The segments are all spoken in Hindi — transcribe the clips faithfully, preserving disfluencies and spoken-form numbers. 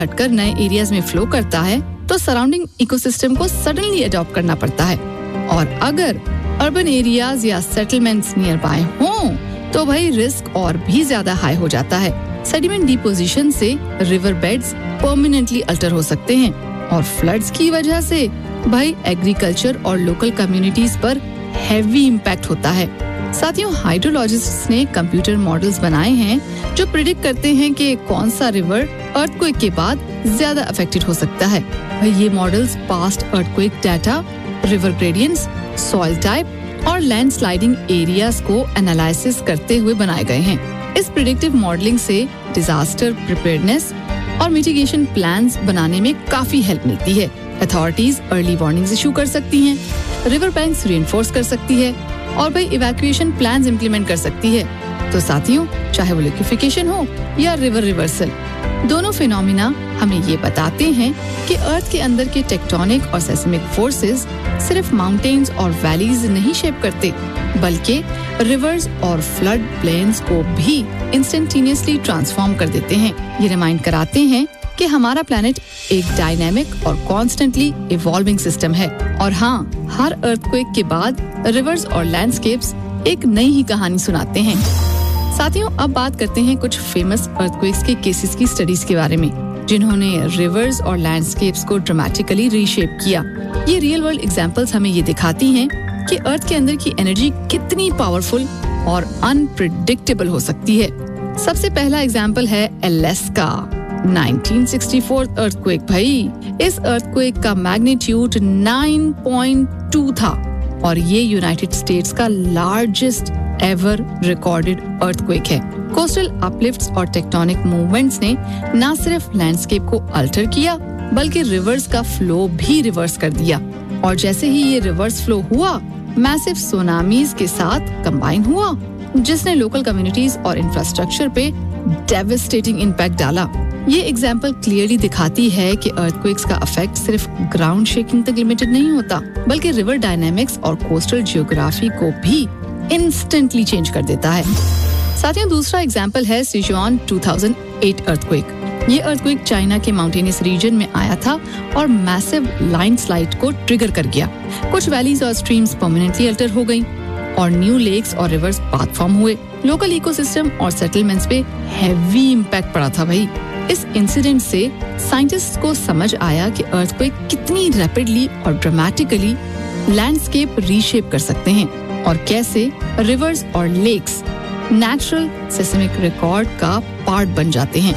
हटकर नए एरियाज में फ्लो करता है तो सराउंडिंग इकोसिस्टम को सडनली अडॉप्ट करना पड़ता है। और अगर अर्बन एरियाज या सेटलमेंट्स नियर बाय हों तो भाई रिस्क और भी ज्यादा हाई हो जाता है। सेडिमेंट डिपोजिशन से रिवर बेड्स परमानेंटली अल्टर हो सकते हैं और फ्लड्स की वजह से भाई एग्रीकल्चर और लोकल कम्युनिटीज पर हैवी इम्पैक्ट होता है। साथियों, हाइड्रोलॉजिस्ट्स ने कंप्यूटर मॉडल्स बनाए हैं जो प्रिडिक्ट करते हैं कि कौन सा रिवर अर्थक्वेक के बाद ज्यादा अफेक्टेड हो सकता है। ये models past earthquake data, river gradients, soil type और लैंडस्लाइडिंग एरियाज को एनालिसिस करते हुए बनाए गए हैं। इस प्रिडिक्टिव मॉडलिंग से डिजास्टर प्रिपेयर्डनेस और मिटिगेशन प्लान्स बनाने में काफी हेल्प मिलती है। अथॉरिटीज अर्ली वार्निंग्स इशू कर सकती हैं, रिवर बैंक्स रीइंफोर्स कर सकती है और भाई इवैक्यूएशन प्लान्स इंप्लीमेंट कर सकती है। तो साथियों, चाहे वो लिक्विफिकेशन हो या रिवर रिवर्सल, दोनों फिनोमिना हमें ये बताते हैं कि अर्थ के अंदर के टेक्टोनिक और सेस्मिक फोर्सेस सिर्फ माउंटेन्स और वैलीज नहीं शेप करते, बल्कि रिवर्स और फ्लड प्लेन्स को भी इंस्टेंटेनियसली ट्रांसफॉर्म कर देते हैं। ये रिमाइंड कराते हैं कि हमारा प्लैनेट एक डायनामिक और कॉन्स्टेंटली इवॉल्विंग सिस्टम है और हाँ, हर अर्थक्वेक के बाद रिवर्स और लैंडस्केप्स एक नई ही कहानी सुनाते हैं। साथियों, अब बात करते हैं कुछ फेमस अर्थक्वेक्स के केसेस की स्टडीज के बारे में, जिन्होंने रिवर्स और लैंडस्केप्स को ड्रामेटिकली रीशेप किया। ये रियल वर्ल्ड एग्जांपल्स हमें ये दिखाती हैं कि अर्थ के अंदर की एनर्जी कितनी पावरफुल और अनप्रेडिक्टेबल हो सकती है। सबसे पहला एग्जांपल है Alaska nineteen sixty four earthquake. भाई, इस अर्थक्वेक का मैग्नीट्यूड नाइन पॉइंट टू था और ये यूनाइटेड स्टेट्स का लार्जेस्ट एवर रिकॉर्डेड अर्थक्वेक है। कोस्टल अपलिफ्ट्स और टेक्टोनिक मूवमेंट्स ने न सिर्फ लैंडस्केप को अल्टर किया, बल्कि रिवर्स का फ्लो भी रिवर्स कर दिया। और जैसे ही ये रिवर्स फ्लो हुआ, मैसिव सुनामीज के साथ कंबाइन हुआ, जिसने लोकल कम्युनिटीज और इंफ्रास्ट्रक्चर पे डेविस्टेटिंग इम्पैक्ट डाला। ये एग्जाम्पल क्लियरली दिखाती है कि अर्थक्वेक्स का इफेक्ट सिर्फ ग्राउंड शेकिंग तक लिमिटेड नहीं होता, बल्कि रिवर डायनामिक्स और कोस्टल जियोग्राफी को भी इंस्टेंटली चेंज कर देता है। साथियों, दूसरा एग्जाम्पल है Sichuan two thousand eight earthquake. ये अर्थक्वेक चाइना के माउंटेनियस रीजन में आया था और मैसिव लैंडस्लाइड को ट्रिगर कर गया। कुछ वैलीज और स्ट्रीम्स परमानेंटली अल्टर हो गईं और न्यू लेक्स और रिवर्स पाथ फॉर्म हुए। लोकल इकोसिस्टम और सेटलमेंट्स पे हैवी इम्पैक्ट पड़ा था। भाई, इस इंसिडेंट से साइंटिस्ट्स को समझ आया कि अर्थक्वेक कितनी रैपिडली और ड्रामेटिकली लैंडस्केप रीशेप कर सकते हैं और कैसे रिवर्स और लेक्स नेचुरल सिस्मिक रिकॉर्ड का पार्ट बन जाते हैं।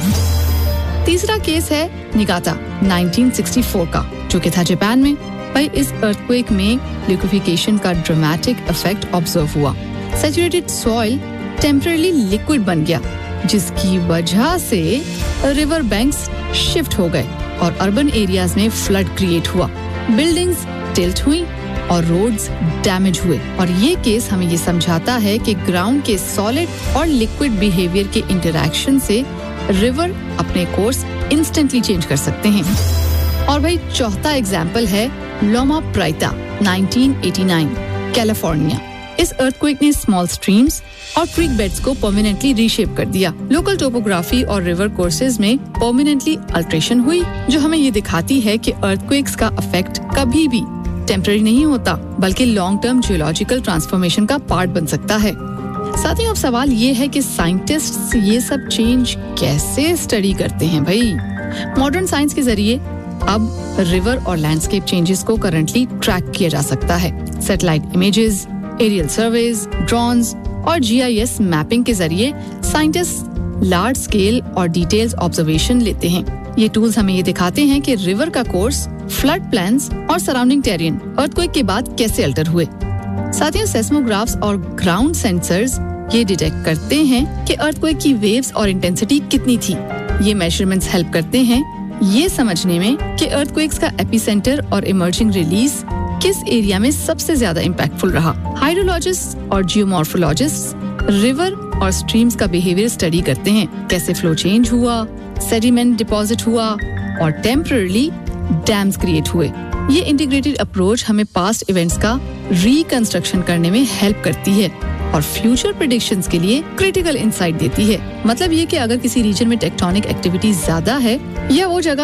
तीसरा केस है निगाता नाइनटीन सिक्सटी फोर का, जो कि था जापान में। भाई, इस अर्थक्वेक में लिक्विफिकेशन का ड्रामेटिक इफेक्ट ऑब्जर्व हुआ। सैचुरेटेड सॉइल टेम्परेरी लिक्विड बन गया, जिसकी वजह से रिवर बैंक्स शिफ्ट हो गए और अर्बन एरियाज में फ्लड क्रिएट हुआ। बिल्डिंग्स टिल्ट हुई और रोड्स डैमेज हुए। और ये केस हमें ये समझाता है कि ग्राउंड के सॉलिड और लिक्विड बिहेवियर के इंटरैक्शन से रिवर अपने कोर्स इंस्टेंटली चेंज कर सकते हैं। और भाई, चौथा एग्जाम्पल है लोमा प्राइटा नाइनटीन एटी नाइन, कैलिफोर्निया। इस अर्थक्वेक ने स्मॉल स्ट्रीम्स और क्रीक बेड्स को परमानेंटली रीशेप कर दिया। लोकल टोपोग्राफी और रिवर कोर्सेज में परमानेंटली अल्ट्रेशन हुई, जो हमें ये दिखाती है कि अर्थक्वेक्स का इफेक्ट कभी भी टेम्पररी नहीं होता, बल्कि लॉन्ग टर्म जियोलॉजिकल ट्रांसफॉर्मेशन का पार्ट बन सकता है। साथियों, अब सवाल ये है कि साइंटिस्ट्स ये सब चेंज कैसे स्टडी करते हैं। भाई, मॉडर्न साइंस के जरिए अब रिवर और लैंडस्केप चेंजेस को करंटली ट्रैक किया जा सकता है। Satellite images, aerial surveys, drones और जी आई एस मैपिंग के जरिए साइंटिस्ट लार्ज स्केल और डिटेल्स ऑब्जर्वेशन लेते हैं। ये टूल्स हमें ये दिखाते हैं कि रिवर का कोर्स, फ्लड प्लान्स और सराउंडिंग टेरेन अर्थक्वेक के बाद कैसे अल्टर हुए। साथियों, सेस्मोग्राफ्स और ग्राउंड सेंसर्स ये डिटेक्ट करते हैं कि अर्थक्वेक की वेव्स और इंटेंसिटी कितनी थी। ये मेजरमेंट्स हेल्प करते हैं ये समझने में कि अर्थक्वेक्स का एपिसेंटर और इमर्जिंग रिलीज किस एरिया में सबसे ज्यादा इम्पैक्टफुल रहा। हाइड्रोलॉजिस्ट और जियोमॉर्फोलॉजिस्ट रिवर और स्ट्रीम्स का बिहेवियर स्टडी करते हैं, कैसे फ्लो चेंज हुआ, सेडिमेंट डिपॉजिट हुआ और टेम्पररी डैम्स क्रिएट हुए। ये इंटीग्रेटेड अप्रोच हमें पास्ट इवेंट्स का रिकंस्ट्रक्शन करने में हेल्प करती है और फ्यूचर प्रेडिक्शंस के लिए क्रिटिकल इंसाइट देती है। मतलब ये कि अगर किसी रीजन में टेक्टोनिक एक्टिविटी ज्यादा है या वो जगह